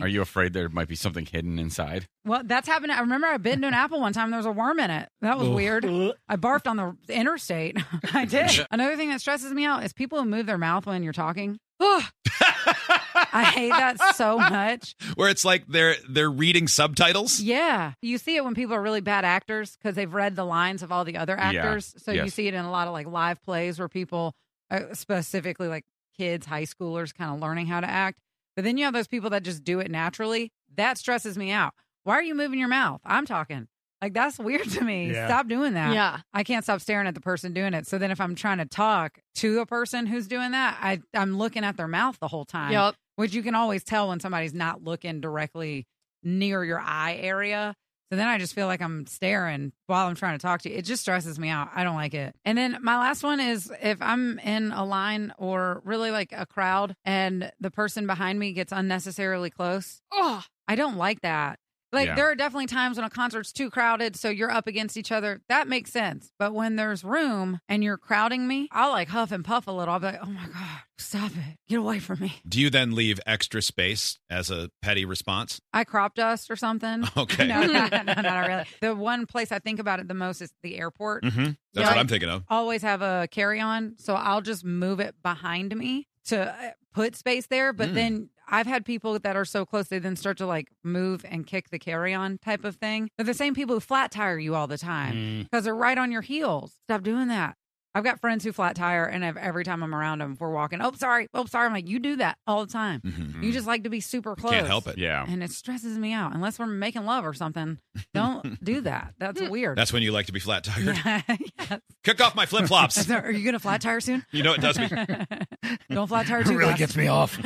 Are you afraid there might be something hidden inside? Well, that's happened. I remember I bit into an apple one time. And there was a worm in it. That was weird. I barfed on the interstate. I did. Another thing that stresses me out is people who move their mouth when you're talking. I hate that so much. Where it's like they're reading subtitles. Yeah. You see it when people are really bad actors because they've read the lines of all the other actors. So you see it in a lot of like live plays where people, specifically like kids, high schoolers, kind of learning how to act. But then you have those people that just do it naturally. That stresses me out. Why are you moving your mouth? I'm talking. Like, that's weird to me. Yeah. Stop doing that. Yeah. I can't stop staring at the person doing it. So then if I'm trying to talk to a person who's doing that, I'm looking at their mouth the whole time. Yep. Which you can always tell when somebody's not looking directly near your eye area. So then I just feel like I'm staring while I'm trying to talk to you. It just stresses me out. I don't like it. And then my last one is if I'm in a line or really like a crowd and the person behind me gets unnecessarily close. Oh, I don't like that. Like, there are definitely times when a concert's too crowded, so you're up against each other. That makes sense. But when there's room and you're crowding me, I'll like huff and puff a little. I'll be like, oh my God, stop it. Get away from me. Do you then leave extra space as a petty response? I crop dust or something. Okay. No, not really. The one place I think about it the most is the airport. Mm-hmm. That's what I'm thinking of. Always have a carry-on, so I'll just move it behind me to put space there. But then I've had people that are so close, they then start to like move and kick the carry-on type of thing. They're the same people who flat tire you all the time because they're right on your heels. Stop doing that. I've got friends who flat tire, and every time I'm around them, if we're walking, oh, sorry. I'm like, you do that all the time. Mm-hmm. You just like to be super close. Can't help it. Yeah. And it stresses me out. Unless we're making love or something, don't do that. That's weird. That's when you like to be flat tired. Yes. Kick off my flip flops. Are you going to flat tire soon? You know it does me. Don't flat tire It too really fast. gets me off.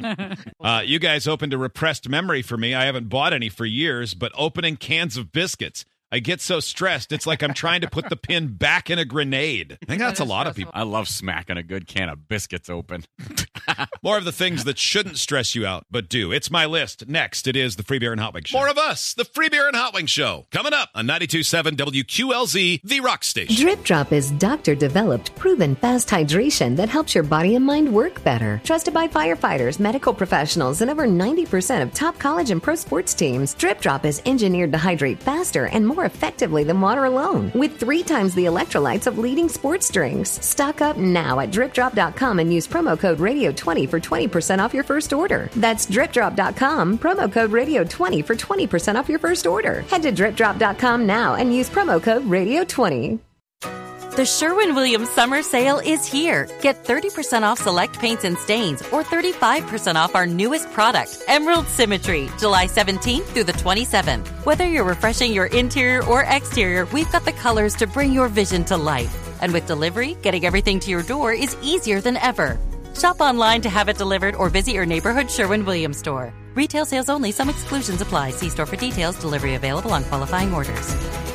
You guys opened a repressed memory for me. I haven't bought any for years, but opening cans of biscuits. I get so stressed. It's like I'm trying to put the pin back in a grenade. I think that's a lot of people. I love smacking a good can of biscuits open. More of the things that shouldn't stress you out, but do. It's my list. Next, it is the Free Beer and Hot Wings Show. More of us, the Free Beer and Hot Wings Show. Coming up on 92.7 WQLZ, The Rock Station. Drip Drop is doctor-developed, proven fast hydration that helps your body and mind work better. Trusted by firefighters, medical professionals, and over 90% of top college and pro sports teams, Drip Drop is engineered to hydrate faster and more effectively than water alone, with 3 times the electrolytes of leading sports drinks. Stock up now at dripdrop.com and use promo code RADIO20 for 20% off your first order. That's dripdrop.com, promo code RADIO20 for 20% off your first order. Head to dripdrop.com now and use promo code RADIO20. The Sherwin-Williams Summer Sale is here. Get 30% off select paints and stains or 35% off our newest product, Emerald Symmetry, July 17th through the 27th. Whether you're refreshing your interior or exterior, we've got the colors to bring your vision to life. And with delivery, getting everything to your door is easier than ever. Shop online to have it delivered or visit your neighborhood Sherwin-Williams store. Retail sales only. Some exclusions apply. See store for details. Delivery available on qualifying orders.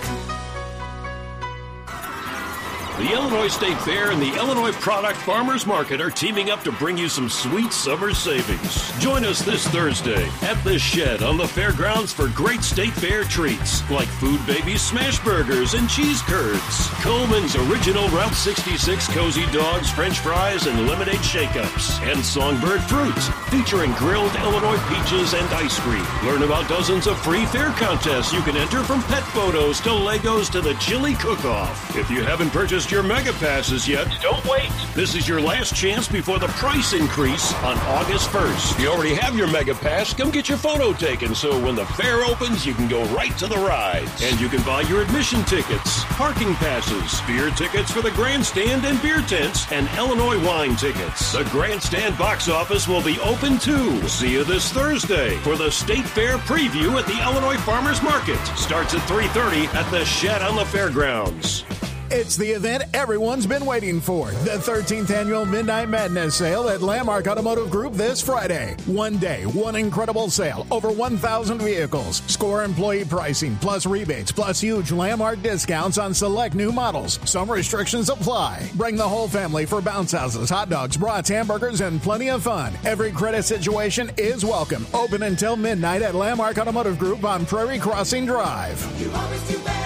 The Illinois State Fair and the Illinois Product Farmers Market are teaming up to bring you some sweet summer savings. Join us this Thursday at the Shed on the fairgrounds for great State Fair treats like Food Baby smash burgers and cheese curds, Coleman's original Route 66 cozy dogs, French fries, and lemonade shake-ups, and Songbird Fruit featuring grilled Illinois peaches and ice cream. Learn about dozens of free fair contests you can enter, from pet photos to Legos to the chili cook-off. If you haven't purchased your Mega Passes yet, don't wait. This is your last chance before the price increase on August 1st. If you already have your Mega Pass, come get your photo taken so when the fair opens, you can go right to the rides. And you can buy your admission tickets, parking passes, beer tickets for the grandstand and beer tents, and Illinois wine tickets. The grandstand box office will be open too. See you this Thursday for the State Fair preview at the Illinois Farmers Market. Starts at 3:30 at the Shed on the Fairgrounds. It's the event everyone's been waiting for. The 13th Annual Midnight Madness Sale at Landmark Automotive Group this Friday. One day, one incredible sale. Over 1,000 vehicles. Score employee pricing, plus rebates, plus huge Landmark discounts on select new models. Some restrictions apply. Bring the whole family for bounce houses, hot dogs, brats, hamburgers, and plenty of fun. Every credit situation is welcome. Open until midnight at Landmark Automotive Group on Prairie Crossing Drive. You always do better.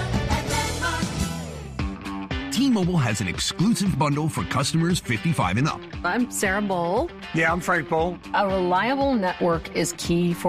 T-Mobile has an exclusive bundle for customers 55 and up. I'm Sarah Bowl. Yeah, I'm Frank Bowl. A reliable network is key for